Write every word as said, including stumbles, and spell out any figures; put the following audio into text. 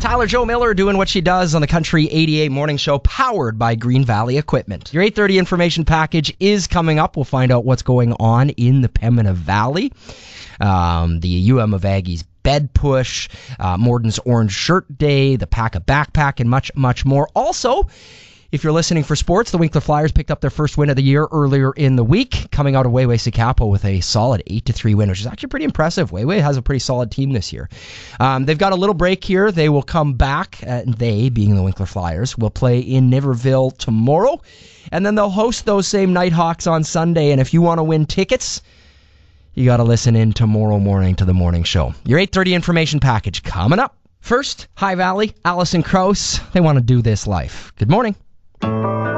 Tyler Joe Miller doing what she does on the Country eighty-eight Morning Show, powered by Green Valley Equipment. Your eight thirty information package is coming up. We'll find out what's going on in the Pembina Valley. Um, the U M of Aggies bed push, uh, Morden's Orange Shirt Day, the Pack a Backpack, and much, much more. Also, if you're listening for sports, the Winkler Flyers picked up their first win of the year earlier in the week, coming out of Wayway Sikapo with a solid eight to three win, which is actually pretty impressive. Wayway has a pretty solid team this year. Um, they've got a little break here. They will come back, uh, they, being the Winkler Flyers, will play in Niverville tomorrow, and then they'll host those same Nighthawks on Sunday. And if you want to win tickets, you got to listen in tomorrow morning to the morning show. Your eight thirty information package coming up. First, High Valley, Allison Krause. They want to do this life. Good morning.